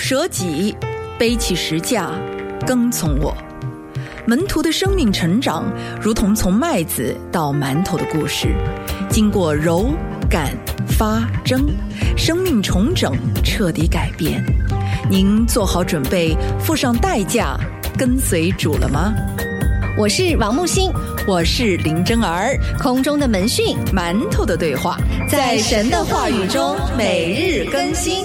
舍己，背起十架，跟从我。门徒的生命成长，如同从麦子到馒头的故事，经过揉、擀、发、蒸，生命重整，彻底改变。您做好准备，付上代价，跟随主了吗？ 我是王木星， 我是林真儿。 空中的门讯， 馒头的对话， 在神的话语中每日更新。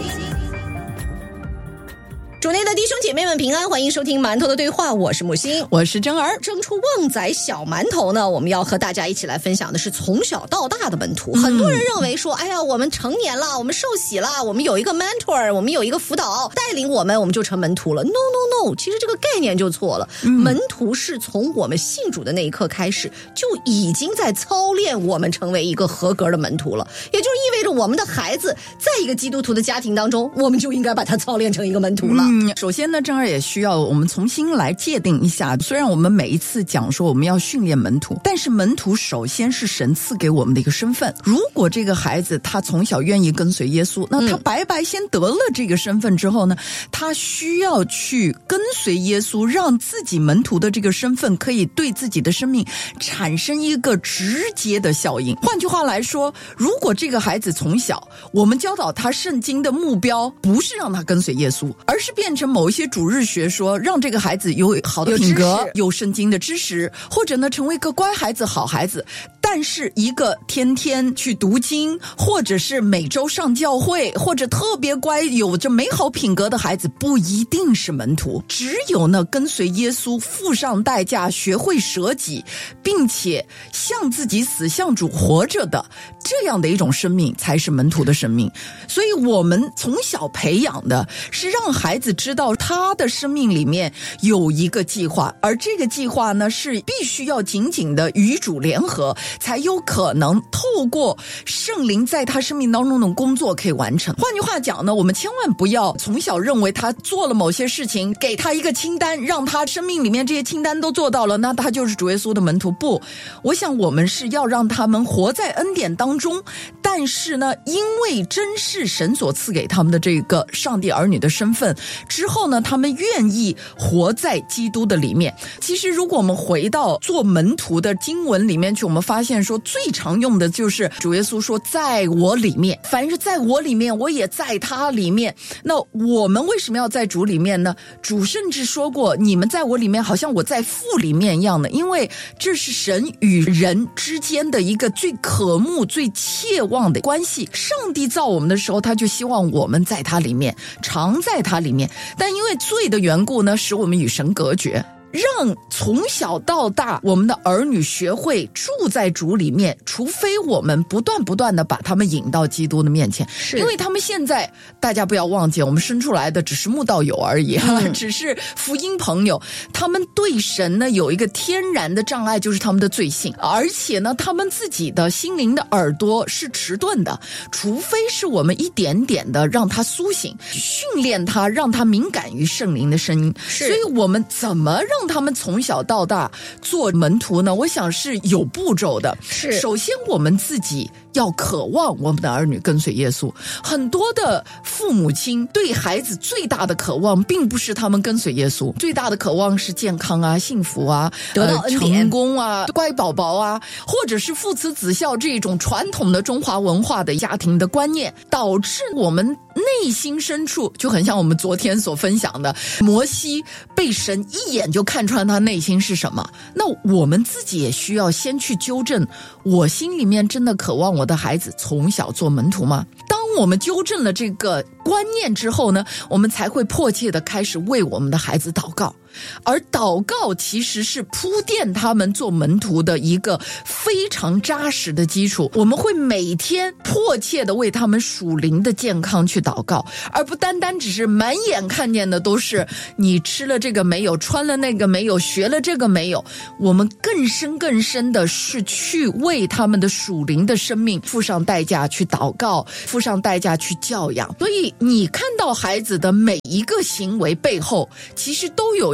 主内的弟兄姐妹们平安，欢迎收听馒头的对话，我是木星， 我是真儿。 蒸出旺仔小馒头呢，我们要和大家一起来分享的是从小到大的门徒。很多人认为说，哎呀，我们成年了，我们受洗了，我们有一个 mentor， 我们有一个辅导带领我们就成门徒了。 No， 其实这个概念就错了。门徒是从我们信主的那一刻开始，就已经在操练我们成为一个合格的门徒了，也就意味着我们的孩子在一个基督徒的家庭当中，我们就应该把他操练成一个门徒了。 首先呢，真儿也需要我们重新来界定一下，虽然我们每一次讲说我们要训练门徒，但是门徒首先是神赐给我们的一个身份。如果这个孩子他从小愿意跟随耶稣，那他白白先得了这个身份之后呢，他需要去跟随耶稣，让自己门徒的这个身份可以对自己的生命产生一个直接的效应。换句话来说，如果这个孩子从小我们教导他圣经的目标不是让他跟随耶稣，而是变成某一些主日学说让这个孩子有好的品格，有圣经的知识，或者呢成为一个乖孩子好孩子，但是一个天天去读经，或者是每周上教会，或者特别乖有着美好品格的孩子不一定是门徒。只有呢跟随耶稣，付上代价，学会舍己，并且向自己死，向主活着的这样的一种生命才是门徒的生命。所以我们从小培养的是让孩子知道他的生命里面有一个计划，而这个计划呢是必须要紧紧的与主联合，才有可能透过圣灵在他生命当中的工作可以完成。换句话讲呢，我们千万不要从小认为他做了某些事情，给他一个清单，让他生命里面这些清单都做到了，那他就是主耶稣的门徒。不，我想我们是要让他们活在恩典当中，但是呢，因为真是神所赐给他们的这个上帝儿女的身份之后呢，他们愿意活在基督的里面。其实如果我们回到做门徒的经文里面去，我们发现说最常用的就是主耶稣说在我里面，凡是在我里面，我也在他里面。那我们为什么要在主里面呢？主甚至说过，你们在我里面好像我在父里面一样的，因为这是神与人之间的一个最渴慕最切望的关系。上帝造我们的时候，他就希望我们在他里面，常在他里面，但因为罪的缘故呢，使我们与神隔绝。让从小到大我们的儿女学会住在主里面，除非我们不断的把他们引到基督的面前。因为他们现在大家不要忘记，我们生出来的只是慕道友而已，只是福音朋友，他们对神呢有一个天然的障碍，就是他们的罪性，而且呢他们自己的心灵的耳朵是迟钝的，除非是我们一点点的让他苏醒，训练他，让他敏感于圣灵的声音。所以我们怎么让他们从小到大做门徒呢？我想是有步骤的。首先我们自己要渴望我们的儿女跟随耶稣。很多的父母亲对孩子最大的渴望并不是他们跟随耶稣，最大的渴望是健康啊、幸福啊、 得到恩典、 成功啊、乖宝宝啊，或者是父慈子孝这种传统的中华文化的家庭的观念，导致我们内心深处就很像我们昨天所分享的，摩西被神一眼就看穿他内心是什么。那我们自己也需要先去纠正，我心里面真的渴望我的孩子从小做门徒吗？当我们纠正了这个观念之后呢，我们才会迫切的开始为我们的孩子祷告。而祷告其实是铺垫他们做门徒的一个非常扎实的基础。我们会每天迫切的为他们属灵的健康去祷告，而不单单只是满眼看见的都是你吃了这个没有，穿了那个没有，学了这个没有。我们更深的是去为他们的属灵的生命付上代价去祷告，付上代价去教养。所以你看到孩子的每一个行为背后，其实都有一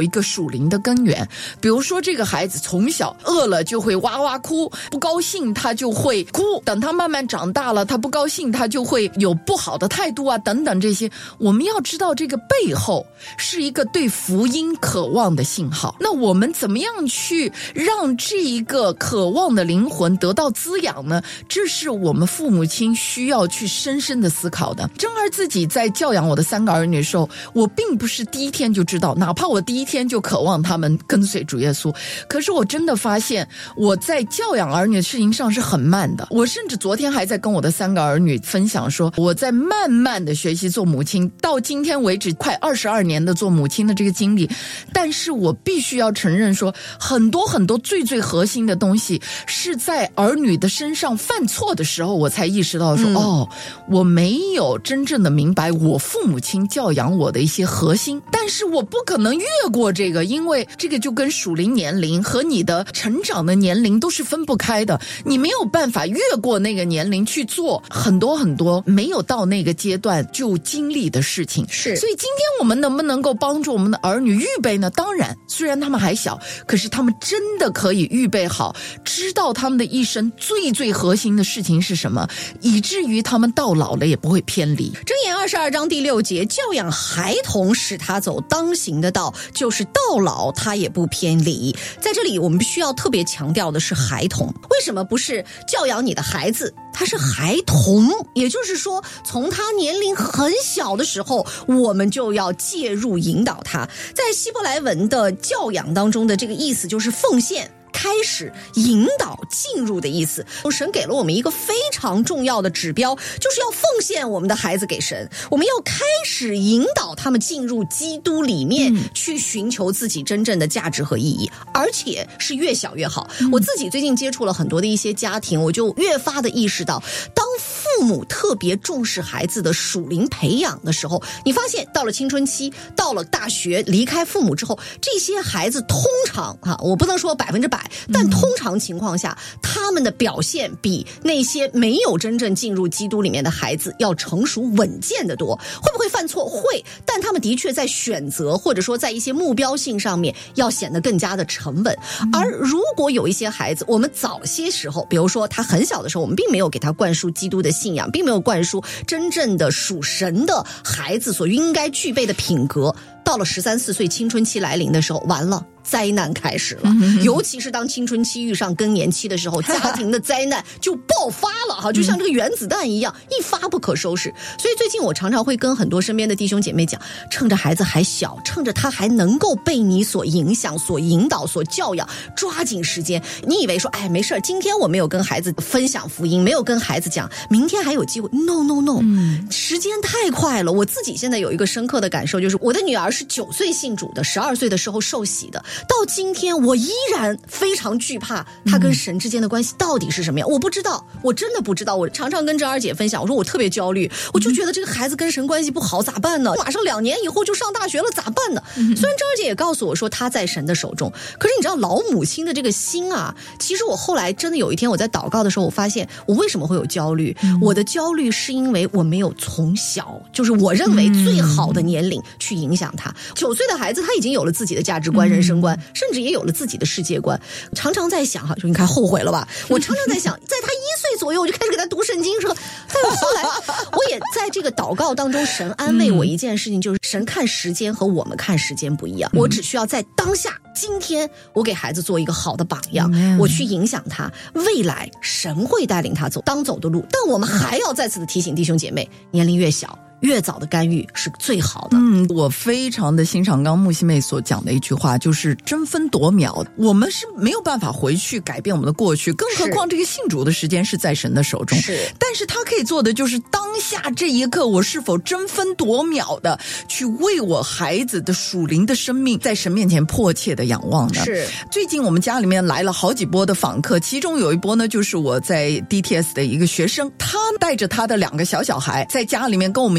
个属灵的根源。比如说这个孩子从小饿了就会哇哇哭，不高兴他就会哭，等他慢慢长大了，他不高兴他就会有不好的态度啊，等等这些。我们要知道这个背后是一个对福音渴望的信号。那我们怎么样去让这一个渴望的灵魂得到滋养呢？这是我们父母亲需要去深深的思考的。珍儿自己在教养我的3个儿女的时候，我并不是第一天就知道，哪怕我第一天就渴望他们跟随主耶稣，可是我真的发现我在教养儿女的事情上是很慢的。我甚至昨天还在跟我的3个儿女分享说，我在慢慢的学习做母亲，到今天为止快22年的做母亲的这个经历，但是我必须要承认说，很多最核心的东西是在儿女的身上犯错的时候，我才意识到说，我没有真正的明白我父母亲教养我的一些核心，但是我不可能越过这个，因为这个就跟属灵年龄和你的成长的年龄都是分不开的，你没有办法越过那个年龄去做很多没有到那个阶段就经历的事情。 是， 所以今天我们能不能够帮助我们的儿女预备呢？当然，虽然他们还小，可是他们真的可以预备好，知道他们的一生最核心的事情是什么，以至于他们到老了也不会偏离。 箴言22章第6节，教养孩童使他走当行的道，就是到老他也不偏离。在这里我们需要特别强调的是孩童，为什么不是教养你的孩子？他是孩童，也就是说从他年龄很小的时候，我们就要介入引导他。在希伯来文的教养当中的这个意思就是奉献、开始、引导、进入的意思。神给了我们一个非常重要的指标，就是要奉献我们的孩子给神，我们要开始引导他们进入基督里面，去寻求自己真正的价值和意义，而且是越小越好。我自己最近接触了很多的一些家庭，我就越发的意识到，当父母特别重视孩子的属灵培养的时候，你发现到了青春期，到了大学，离开父母之后，这些孩子通常我不能说100%，但通常情况下，他们的表现比那些没有真正进入基督里面的孩子要成熟稳健得多。会不会犯错？会，但他们的确在选择或者说在一些目标性上面要显得更加的沉稳。而如果有一些孩子，我们早些时候，比如说他很小的时候，我们并没有给他灌输基督的信仰，并没有灌输真正的属神的孩子所应该具备的品格，到了13、14岁青春期来临的时候，完了，灾难开始了。尤其是当青春期遇上更年期的时候，家庭的灾难就爆发了就像这个原子弹一样，一发不可收拾。所以最近我常常会跟很多身边的弟兄姐妹讲，趁着孩子还小，趁着他还能够被你所影响、所引导、所教养，抓紧时间。你以为说没事，今天我没有跟孩子分享福音，没有跟孩子讲，明天还有机会。 No， 时间太快了。我自己现在有一个深刻的感受，就是我的女儿是9岁信主的，12岁的时候受洗的，到今天我依然非常惧怕她跟神之间的关系到底是什么样。我不知道，我真的不知道。我常常跟珍儿姐分享，我说我特别焦虑，我就觉得这个孩子跟神关系不好咋办呢？马上2年以后就上大学了咋办呢？虽然珍儿姐也告诉我说她在神的手中，可是你知道老母亲的这个心其实我后来真的有一天我在祷告的时候，我发现我为什么会有焦虑。我的焦虑是因为我没有从小，就是我认为最好的年龄去影响他。9岁的孩子他已经有了自己的价值观、人生观，甚至也有了自己的世界观。常常在想就你看后悔了吧？我常常在想，在他1岁左右我就开始给他读圣经说，但是后来我也在这个祷告当中，神安慰我一件事情，就是神看时间和我们看时间不一样。我只需要在当下今天，我给孩子做一个好的榜样，我去影响他，未来神会带领他走当走的路。但我们还要再次的提醒弟兄姐妹，年龄越小，越早的干预是最好的。 我非常的欣赏刚木西妹所讲的一句话，就是争分夺秒。我们是没有办法回去改变我们的过去，更何况这个信主的时间是在神的手中。但是他可以做的就是当下这一刻，我是否争分夺秒的去为我孩子的属灵的生命在神面前迫切的仰望呢？最近我们家里面来了好几波的访客，其中有一波呢，就是我在 DTS 的一个学生，他带着他的2个小孩在家里面跟我们一起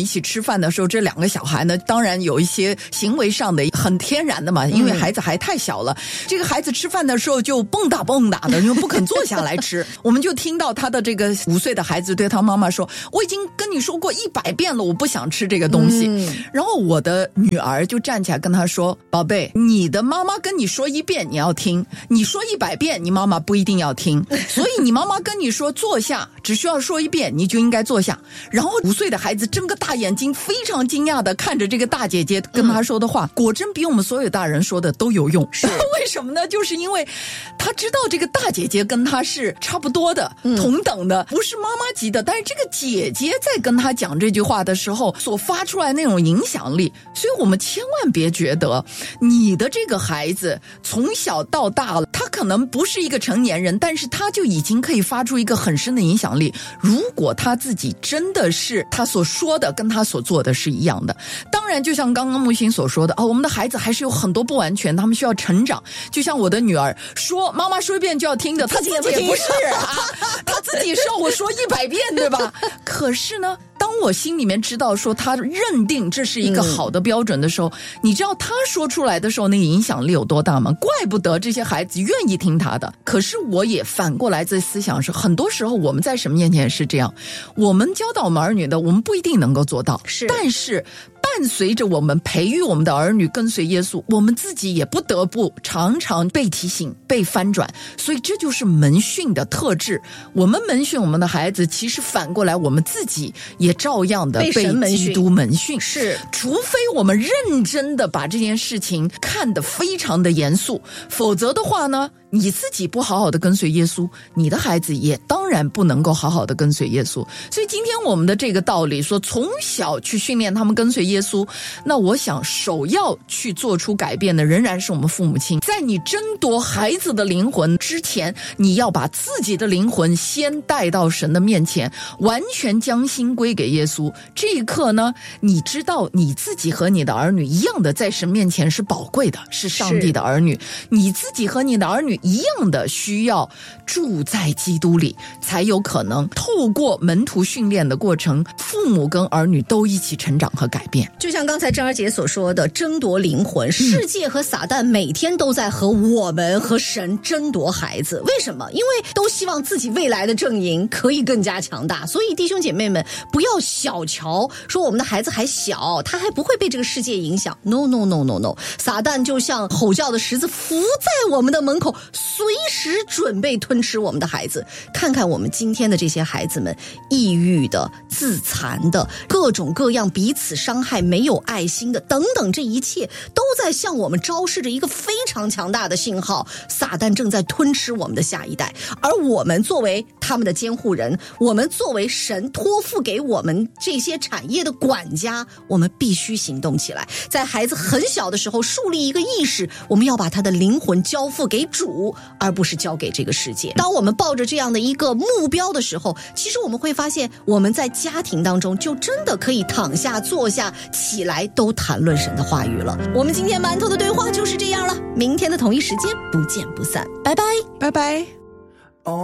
起吃饭的时候，这两个小孩呢，当然有一些行为上的很天然的嘛，因为孩子还太小了。这个孩子吃饭的时候就蹦跶蹦跶的，因为不肯坐下来吃。我们就听到他的这个5岁的孩子对他妈妈说：“我已经跟你说过100遍了，我不想吃这个东西。”然后我的女儿就站起来跟他说：“宝贝，你的妈妈跟你说1遍你要听，你说100遍你妈妈不一定要听，所以你妈妈跟你说坐下，只需要说1遍你就应该坐下。”然后5岁的孩子睁个大眼睛，非常惊讶的看着这个大姐姐跟他说的话，果真比我们所有大人说的都有用。是为什么呢？就是因为他知道这个大姐姐跟他是差不多的，同等的，不是妈妈级的，但是这个姐姐在跟他讲这句话的时候所发出来那种影响力。所以我们千万别觉得你的这个孩子从小到大了，他可能不是一个成年人，但是他就已经可以发出一个很深的影响力。如果他自己真的是他所说的跟他所做的是一样的，当然就像刚刚木星所说的，我们的孩子还是有很多不完全，他们需要成长。就像我的女儿说妈妈说1遍就要听的，她自己也不是啊，她自己是要我说100遍，对吧？可是呢，当我心里面知道说他认定这是一个好的标准的时候，你知道他说出来的时候那个影响力有多大吗？怪不得这些孩子愿意听他的。可是我也反过来在思想是，很多时候我们在神面前是这样，我们教导我们儿女的，我们不一定能够做到，但是伴随着我们培育我们的儿女跟随耶稣，我们自己也不得不常常被提醒、被翻转。所以这就是门训的特质。我们门训我们的孩子，其实反过来我们自己也照样的被基督门训。是，除非我们认真的把这件事情看得非常的严肃，否则的话呢，你自己不好好的跟随耶稣，你的孩子也当然不能够好好的跟随耶稣。所以今天我们的这个道理说，从小去训练他们跟随耶稣，那我想首要去做出改变的仍然是我们父母亲。在你争夺孩子的灵魂之前，你要把自己的灵魂先带到神的面前，完全将心归给耶稣。这一刻呢，你知道你自己和你的儿女一样的在神面前是宝贵的，是上帝的儿女，你自己和你的儿女一样的需要住在基督里，才有可能透过门徒训练的过程，父母跟儿女都一起成长和改变。 就像刚才郑儿姐所说的，争夺灵魂，世界和撒旦每天都在和我们和神争夺孩子。为什么？因为都希望自己未来的阵营可以更加强大。所以弟兄姐妹们，不要小瞧说我们的孩子还小，他还不会被这个世界影响。 No no no no no， 撒旦就像吼叫的狮子伏在我们的门口，随时准备吞吃我们的孩子。看看我们今天的这些孩子们，抑郁的、自残的，各种各样彼此伤害、没有爱心的等等，这一切都在向我们昭示着一个非常强大的信号，撒旦正在吞吃我们的下一代。而我们作为他们的监护人，我们作为神托付给我们这些产业的管家，我们必须行动起来，在孩子很小的时候树立一个意识，我们要把他的灵魂交付给主，而不是交给这个世界。当我们抱着这样的一个目标的时候，其实我们会发现我们在家庭当中就真的可以躺下坐下起来都谈论神的话语了。我们今天馒头的对话就是这样了，明天的同一时间不见不散，拜拜， 拜拜。